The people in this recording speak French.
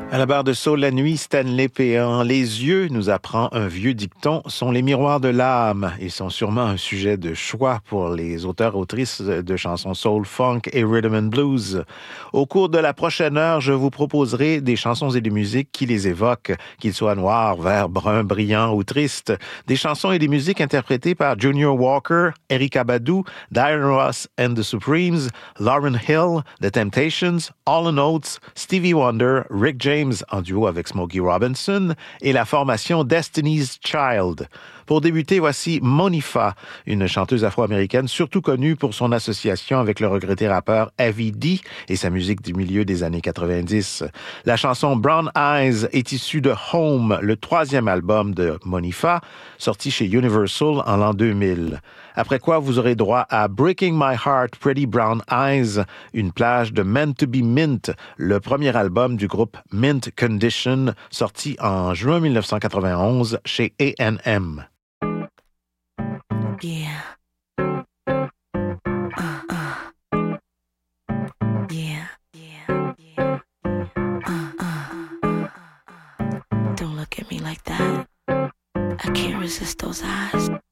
À la barre de Saul la nuit, Stanley Péan. Les yeux, nous apprend un vieux dicton, sont les miroirs de l'âme. Ils sont sûrement un sujet de choix pour les auteurs-autrices de chansons soul, funk et rhythm and blues. Au cours de la prochaine heure, je vous proposerai des chansons et des musiques qui les évoquent, qu'ils soient noirs, verts, bruns, brillants ou tristes. Des chansons et des musiques interprétées par Junior Walker, Erykah Badu, Diana Ross and the Supremes, Lauryn Hill, The Temptations, Hall & Oates, Stevie Wonder, Rick James en duo avec Smokey Robinson et la formation Destiny's Child. Pour débuter, voici Monifa, une chanteuse afro-américaine surtout connue pour son association avec le regretté rappeur Heavy D et sa musique du milieu des années 90. La chanson Brown Eyes est issue de Home, le troisième album de Monifa, sorti chez Universal en l'an 2000. Après quoi, vous aurez droit à Breaking My Heart, Pretty Brown Eyes, une plage de Meant to be Mint, le premier album du groupe Mint Condition, sorti en juin 1991 chez A&M. Yeah. Yeah. Yeah. Yeah. Don't look at me like that. I can't resist those eyes.